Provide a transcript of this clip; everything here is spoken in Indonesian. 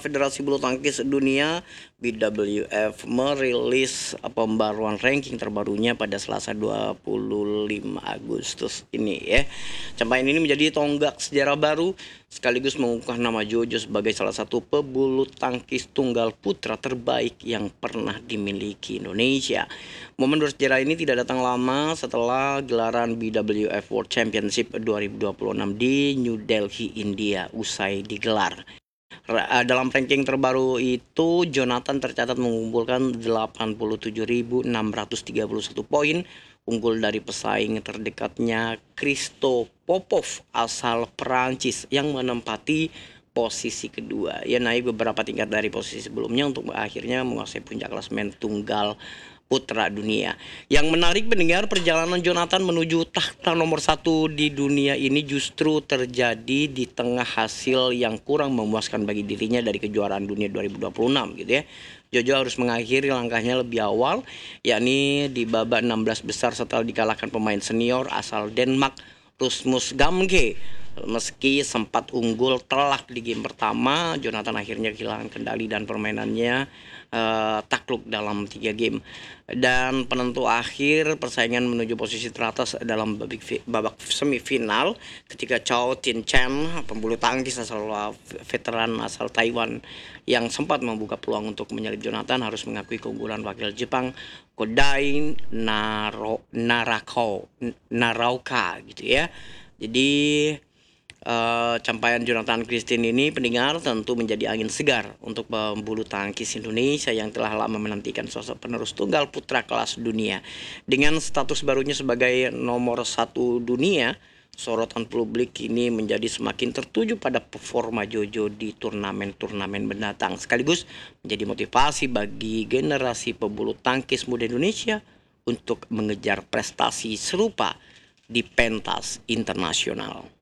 Federasi Bulu Tangkis Dunia BWF merilis pembaruan ranking terbarunya pada Selasa 25 Agustus ini ya. Capaian ini menjadi tonggak sejarah baru sekaligus mengungkapkan nama Jojo sebagai salah satu pebulu tangkis tunggal putra terbaik yang pernah dimiliki Indonesia. Momen bersejarah ini tidak datang lama setelah gelaran BWF World Championship 2026 di New Delhi, India usai digelar. Dalam ranking terbaru itu, Jonathan tercatat mengumpulkan 87.631 poin, unggul dari pesaing terdekatnya Christo Popov asal Perancis yang menempati posisi kedua. Ia naik beberapa tingkat dari posisi sebelumnya untuk akhirnya menguasai puncak klasemen tunggal putra dunia. Yang menarik mendengar perjalanan Jonathan menuju takhta nomor 1 di dunia ini justru terjadi di tengah hasil yang kurang memuaskan bagi dirinya dari kejuaraan dunia 2026 gitu ya. Jojo harus mengakhiri langkahnya lebih awal, yakni di babak 16 besar setelah dikalahkan pemain senior asal Denmark Rasmus Gamke. Meski sempat unggul telak di game pertama, Jonathan akhirnya kehilangan kendali dan permainannya takluk dalam 3 game. Dan penentu akhir persaingan menuju posisi teratas dalam babak semifinal ketika Chao Tin Chen, pembulu tangkis asal veteran asal Taiwan yang sempat membuka peluang untuk menyalip Jonathan, harus mengakui keunggulan wakil Jepang Kodai Narauka gitu ya. Jadi capaian Jonathan Christie ini pendengar tentu menjadi angin segar untuk pembulu tangkis Indonesia yang telah lama menantikan sosok penerus tunggal putra kelas dunia. Dengan status barunya sebagai nomor 1 dunia, sorotan publik kini menjadi semakin tertuju pada performa Jojo di turnamen-turnamen mendatang, sekaligus menjadi motivasi bagi generasi pebulu tangkis muda Indonesia untuk mengejar prestasi serupa di pentas internasional.